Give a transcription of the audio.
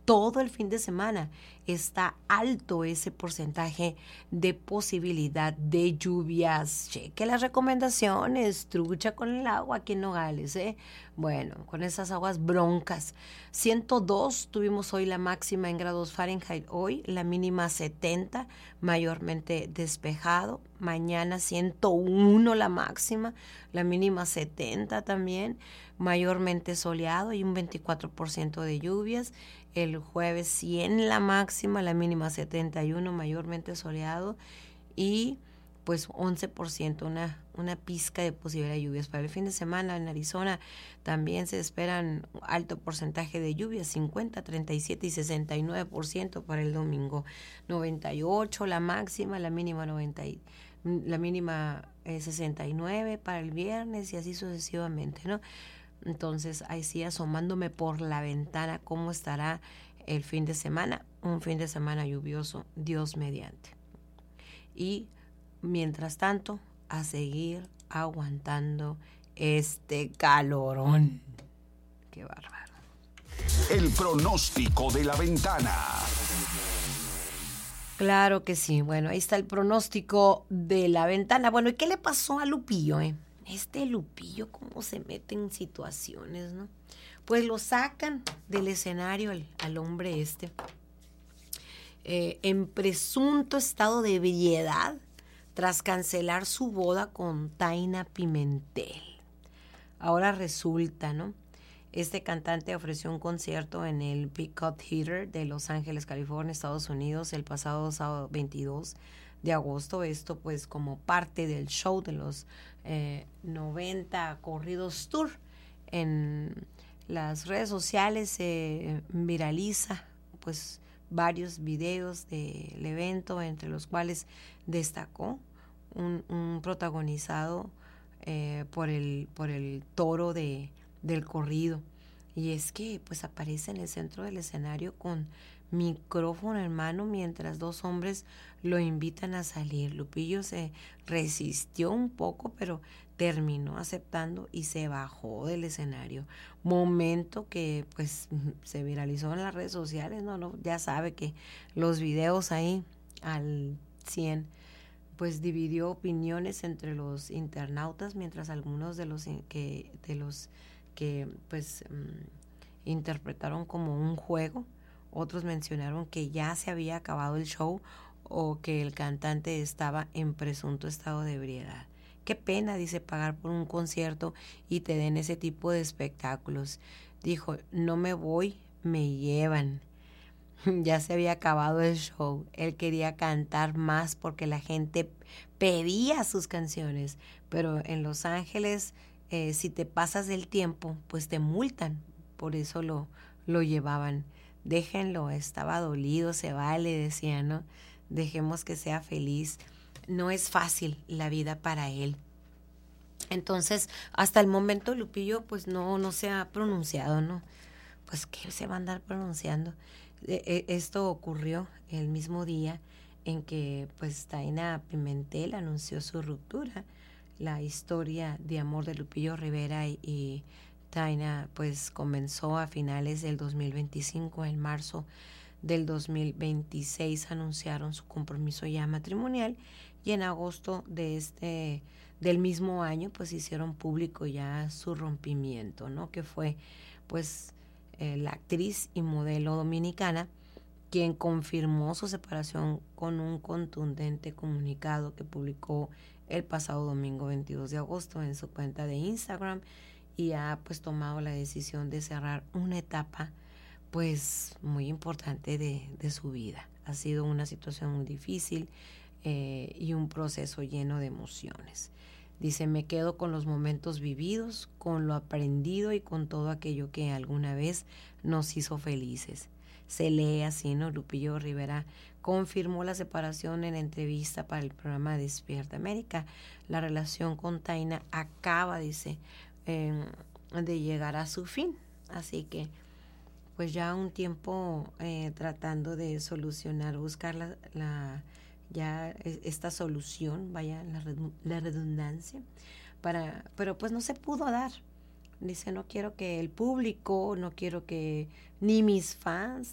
todo el fin de semana está alto ese porcentaje de posibilidad de lluvias. Cheque las recomendaciones, trucha con el agua aquí en Nogales, ¿eh? Bueno, con esas aguas broncas. 102 tuvimos hoy la máxima en grados Fahrenheit, hoy la mínima 70, mayormente despejado. Mañana 101 la máxima, la mínima 70 también, mayormente soleado y un 24% de lluvias. El jueves 100 la máxima, la mínima 71, mayormente soleado y pues 11%, una pizca de posibilidad de lluvias. Para el fin de semana en Arizona también se esperan alto porcentaje de lluvias, 50, 37 y 69% para el domingo. 98 la máxima, la mínima 69 para el viernes y así sucesivamente, ¿no? Entonces, ahí sí, asomándome por la ventana, cómo estará el fin de semana. Un fin de semana lluvioso, Dios mediante. Y, mientras tanto, a seguir aguantando este calorón. Qué bárbaro. El pronóstico de la ventana. Claro que sí. Bueno, ahí está el pronóstico de la ventana. Bueno, ¿y qué le pasó a Lupillo, Este Lupillo, cómo se mete en situaciones, ¿no? Pues lo sacan del escenario al hombre en presunto estado de ebriedad tras cancelar su boda con Taina Pimentel. Ahora resulta, ¿no? Este cantante ofreció un concierto en el Peacock Theater de Los Ángeles, California, Estados Unidos, el pasado sábado 22 de agosto. Esto pues como parte del show de los 90 Corridos Tour. En las redes sociales se viraliza pues varios videos del evento, entre los cuales destacó un protagonizado por el toro del corrido. Y es que pues aparece en el centro del escenario con micrófono en mano mientras dos hombres lo invitan a salir. Lupillo se resistió un poco, pero terminó aceptando y se bajó del escenario. Momento que pues se viralizó en las redes sociales, no, ya sabe que los videos ahí al 100 pues dividió opiniones entre los internautas, mientras algunos de los que pues interpretaron como un juego, otros mencionaron que ya se había acabado el show o que el cantante estaba en presunto estado de ebriedad. Qué pena, dice, pagar por un concierto y te den ese tipo de espectáculos. Dijo, no me voy, me llevan. Ya se había acabado el show. Él quería cantar más porque la gente pedía sus canciones. Pero en Los Ángeles, si te pasas del tiempo, pues te multan. Por eso lo llevaban. Déjenlo, estaba dolido, se vale, decía, ¿no? Dejemos que sea feliz. No es fácil la vida para él. Entonces, hasta el momento Lupillo pues no se ha pronunciado, ¿no? Pues ¿qué se va a andar pronunciando? Esto ocurrió el mismo día en que pues Taina Pimentel anunció su ruptura. La historia de amor de Lupillo Rivera y Taina pues comenzó a finales del 2025. En marzo del 2026 anunciaron su compromiso ya matrimonial y en agosto del mismo año pues hicieron público ya su rompimiento, ¿no? Que fue pues la actriz y modelo dominicana quien confirmó su separación con un contundente comunicado que publicó el pasado domingo 22 de agosto en su cuenta de Instagram, y ha pues tomado la decisión de cerrar una etapa pues muy importante de su vida. Ha sido una situación muy difícil y un proceso lleno de emociones. Dice, me quedo con los momentos vividos, con lo aprendido y con todo aquello que alguna vez nos hizo felices. Se lee así, ¿no? Lupillo Rivera confirmó la separación en entrevista para el programa Despierta América. La relación con Taina acaba, dice, de llegar a su fin. Así que, pues ya un tiempo tratando de solucionar, buscar ya esta solución, vaya la redundancia, pero pues no se pudo dar. Dice, no quiero que el público, no quiero que ni mis fans,